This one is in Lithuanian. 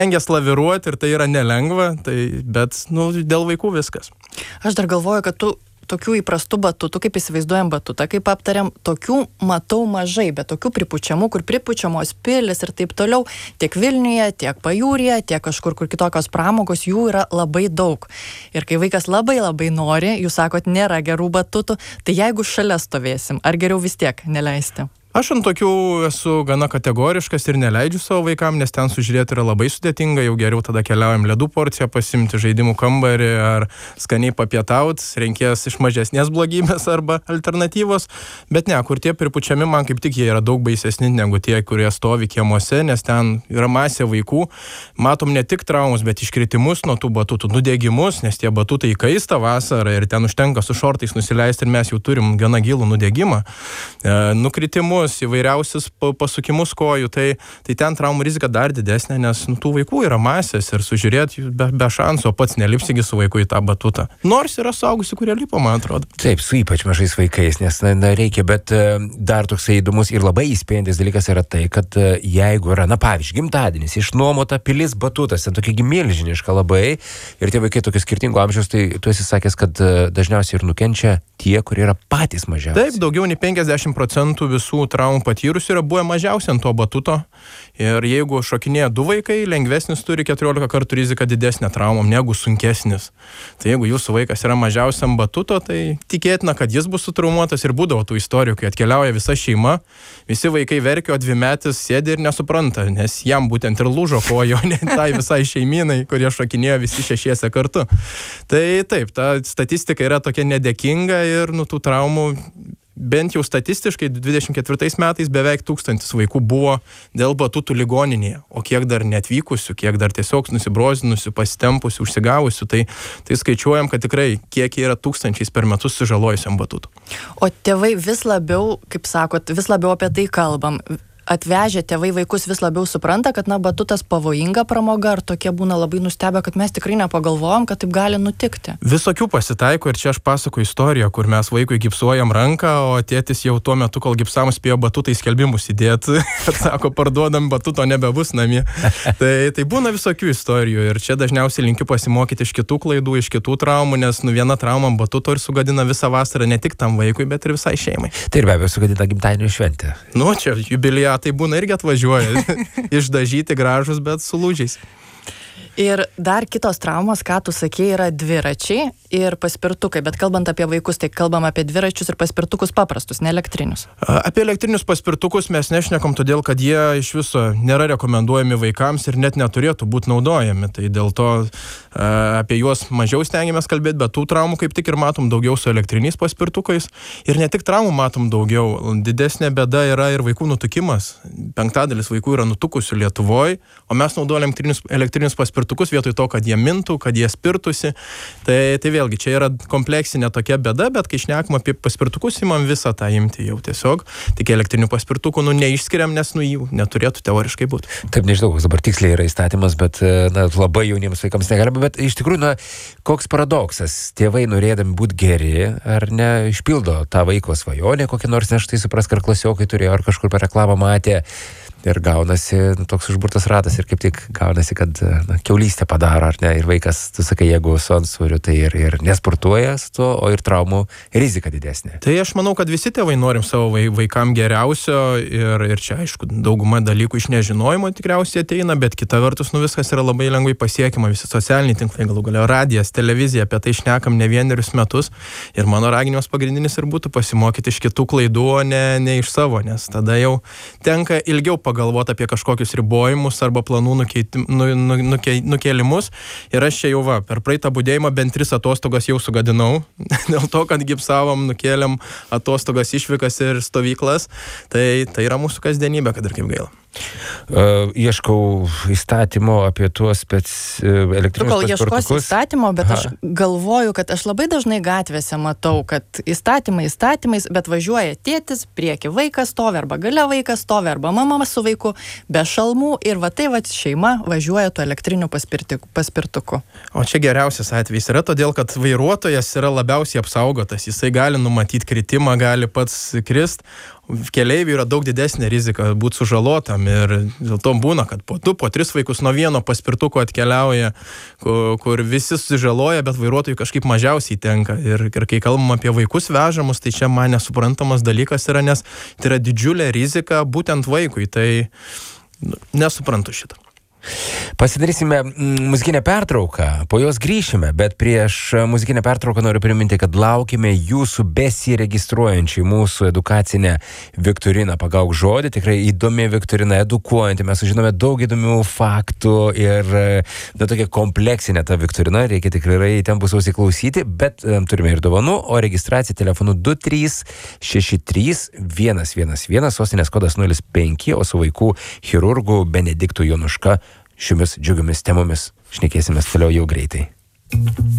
stengiasi laviruoti ir tai yra nelengva, bet dėl vaikų viskas. Aš dar galvoju, kad tu tokių įprastų batutų, kaip įsivaizduojam batutą, kaip aptariam, tokių matau mažai, bet tokių pripučiamų, kur pripučiamos pilis ir taip toliau, tiek Vilniuje, tiek Pajūryje, tiek kažkur, kur kitokios pramogos, jų yra labai daug. Ir kai vaikas labai nori, jūs sakot, nėra gerų batutų, tai jeigu šalia stovėsim, ar geriau vis tiek neleisti? Aš ant tokių esu gana kategoriškas ir neleidžiu savo vaikam, nes ten sužiūrėti yra labai sudėtinga, jau geriau tada keliaujam ledų porciją pasimti, žaidimų kambarį ar skaniai papietaut, renkės iš mažesnės blogybės arba alternatyvos, bet ne, kur tie pripučiami man kaip tik jie yra daug baisesni negu tie, kurie stovi kiemuose, nes ten yra masė vaikų, matom ne tik traumus, bet iškritimus nuo tų batutų, nudegimus, nes tie batutai įkaista vasarą ir ten užtenka su šortais nusileisti ir mes jau turim gana gilų nudegimą, nukritimus, įvairiausius pasukimus kojų, tai ten traumų rizika dar didesnė, nes tų vaikų yra masės ir sužiūrėti be šansų, o pats nelipsigi su vaiku į tą batutą. Nors yra suaugusi, kurie lipa, man atrodo. Taip, su ypač mažais vaikais, nes reikia, bet dar toksai įdomus ir labai įspėjantis dalykas yra tai, kad jeigu yra, pavyzdžiui, gimtadienis, išnuomota pilis batutas, ten tokia milžiniška labai ir tie vaikai tokie skirtingo amžiaus, tai tu esi sakęs, kad dažniausiai ir nukenčia tie, kurie yra patys mažiausi. Taip, daugiau nei 50% visų traumų patyrusių yra buvę mažiausiai ant to batuto. Ir jeigu šokinėja 2 vaikai, lengvesnis turi 14 kartų riziką didesnę traumom negu sunkesnis. Tai jeigu jūsų vaikas yra mažiausiam batuto, tai tikėtina, kad jis bus sutraumuotas ir būdavo tų istorijų, kai atkeliauja visa šeima, visi vaikai verkia, o 2-metis sėdi ir nesupranta, nes jam būtent ir lūžo kojo, ne tai visai šeiminai, kurie šokinėjo visi 6 kartu. Tai taip, ta statistika yra tokia nedėkinga ir tų traumų bent jau statistiškai 24 metais beveik 1000 vaikų buvo dėl batutų ligoninėje, o kiek dar neatvykusių, kiek dar tiesiog nusibrozinusių, pasitempusių, užsigavusių, tai skaičiuojam, kad tikrai kiek yra 1000 per metus sužalojusiam batutų. O tėvai vis labiau, kaip sakot, vis labiau apie tai kalbam. Atvežę tėvai vaikus vis labiau supranta, kad batutas pavojinga pramoga, ar tokie būna labai nustebę, kad mes tikrai nepagalvojom, kad taip gali nutikti. Visokių pasitaiko ir čia aš pasakoju istoriją, kur mes vaikui gipsuojam ranką, o tėtis jau tuo metu, kol gipsavom, spėjo batutai skelbimus įdėti, kad sako, parduodam batuto nebebus namie. Tai būna visokių istorijų ir čia dažniausiai linkiu pasimokyti iš kitų klaidų, iš kitų traumų, nes viena trauma batuto ir sugadina visą vasarą ne tik tam vaikui, bet ir visai šeimai. Tai ir be abejo sugadina gimtadienio šventę. Čia jubiliatai būna irgi atvažiuoja, išdažyti gražus, bet su lūžiais. Ir dar kitos traumos, ką tu sakei, yra dviračiai ir paspirtukai, bet kalbant apie vaikus, tai kalbam apie dviračius ir paspirtukus paprastus, ne elektrinius. Apie elektrinius paspirtukus mes nešnekam todėl, kad jie iš viso nėra rekomenduojami vaikams ir net neturėtų būti naudojami. Tai dėl to apie juos mažiau stengiamės kalbėti, bet tų traumų kaip tik ir matom daugiau su elektriniais paspirtukais. Ir ne tik traumų matom daugiau, didesnė bėda yra ir vaikų nutukimas. 5% vaikų yra nutukusių Lietuvoje, o mes naudojam elektrinius paspirtukus vietoj to, kad jie mintų, kad jie spirtusi. Tai vėlgi, čia yra kompleksinė tokia bėda, bet kai šnekam apie paspirtukus, imam visą tą imti jau tiesiog. Tik elektrinių paspirtukų neišskiriam, nes jų neturėtų teoriškai būti. Taip, nežinau, koks dabar tiksliai yra įstatymas, bet labai jauniems vaikams negalima. Bet iš tikrųjų, koks paradoksas. Tėvai norėdami būti geri, ar ne, išpildo tą vaiko svajonę, kokią nors, nes štai suprask, ar klasiokai turėjo, ar kažkur per reklamą matė. Ir gaunasi toks užburtas ratas ir kaip tik gaunasi, kad kiaulystę padaro, ar ne, ir vaikas, tu sakai, jeigu su antsvoriu, tai ir nesportuoja su to, o ir traumų rizika didesnė. Tai aš manau, kad visi tėvai norim savo vaikam geriausio ir čia, aišku, dauguma dalykų iš nežinojimo tikriausiai ateina, bet kita vertus, viskas yra labai lengvai pasiekiama, visi socialiniai tinklai, galų gale radijas, televizija, apie tai šnekam ne 1 metus ir mano raginimas pagrindinis ir būtų pasimokyti iš kitų klaidų, o ne iš savo, nes tada jau tenka ilgiau pagalvoti apie kažkokius ribojimus arba planų nukėlimus. Ir aš čia jau per praeitą budėjimą bent 3 atostogas jau sugadinau. Dėl to, kad gipsavom, nukėlėm atostogas, išvykas ir stovyklas. Tai yra mūsų kasdienybė, kad ir kaip gaila. Ieškau įstatymo apie tuos elektrinius paspirtukus. Kol ieškosi įstatymo, bet aš galvoju, kad aš labai dažnai gatvėse matau, kad įstatymais, bet važiuoja tėtis, prieki vaikas stovi, arba gale vaikas stovi, arba mama su vaiku, be šalmų ir šeima važiuoja tuo elektriniu paspirtuku. O čia geriausias atvejis yra todėl, kad vairuotojas yra labiausiai apsaugotas, jisai gali numatyti kritimą, gali pats krist. keleiviui yra daug didesnė rizika būti sužalotam ir dėl to būna, kad po 2, po 3 vaikus nuo vieno paspirtuko atkeliauja, kur visi susižaloja, bet vairuotojui kažkaip mažiausiai tenka. Ir kai kalbam apie vaikus vežamus, tai čia man nesuprantamas dalykas yra, nes tai yra didžiulė rizika būtent vaikui. Tai nesuprantu šitą. Pasidarysime muzikinę pertrauką, po jos grįšime, bet prieš muzikinę pertrauką noriu priminti, kad laukime jūsų besiregistruojančių mūsų edukacinę viktoriną Pagauk žodį. Tikrai įdomi viktorina, edukuojanti, mes sužinome daug įdomių faktų ir tokia kompleksinė ta viktorina, reikia tikrai ten bus įsiklausyti, bet turime ir dovanų, o registracija telefonu 2363 111, sostinės kodas 05, o su vaikų chirurgu Benediktu Jonuška šiomis džiugiomis temomis šnekėsimės toliau jau greitai.